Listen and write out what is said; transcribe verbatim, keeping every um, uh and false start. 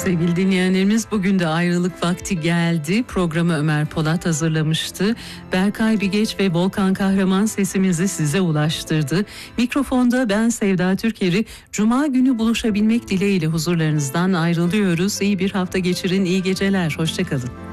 Sevgili dinleyenlerimiz, bugün de ayrılık vakti geldi. Programı Ömer Polat hazırlamıştı. Berkay Bigeç ve Volkan Kahraman sesimizi size ulaştırdı. Mikrofonda ben Sevda Türker'i. Cuma günü buluşabilmek dileğiyle huzurlarınızdan ayrılıyoruz. İyi bir hafta geçirin, iyi geceler, hoşçakalın.